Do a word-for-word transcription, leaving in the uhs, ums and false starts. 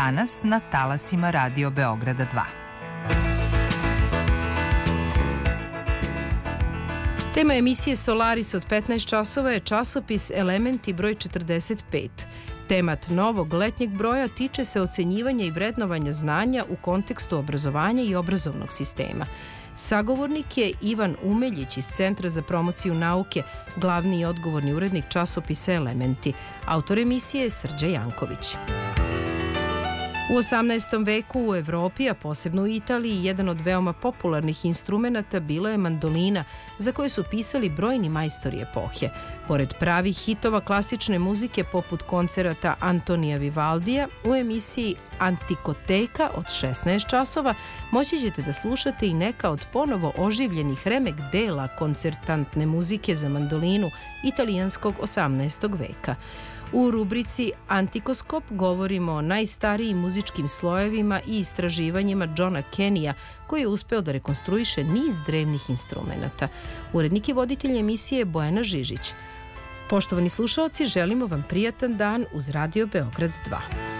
danas na talasima Radio Beograda dva. Tema emisije Solaris od petnaest časova je časopis Elementi broj četrdeset pet. Temat novog letnjeg broja tiče se ocenjivanja i vrednovanja znanja u kontekstu obrazovanja i obrazovnog sistema. Sagovornik je Ivan Umeljić iz Centra za promociju nauke, glavni i odgovorni urednik časopisa Elementi. Autor emisije je Srđa Janković. U osamnaestom veku u Evropi, a posebno u Italiji, jedan od veoma popularnih instrumenata bila je mandolina, za koje su pisali brojni majstori epohe. Pored pravih hitova klasične muzike poput koncerata Antonija Vivaldija, u emisiji Antikoteka od šesnaest časova moći ćete da slušate i neka od ponovo oživljenih remek dela koncertantne muzike za mandolinu italijanskog osamnaestog veka. U rubrici Antikoskop govorimo o najstarijim muzičkim slojevima i istraživanjima Johna Kenija, koji je uspeo da rekonstruiše niz drevnih instrumenata. Urednik i voditelj emisije Bojana Žižić. Poštovani slušaoci, želimo vam prijatan dan uz Radio Beograd dva.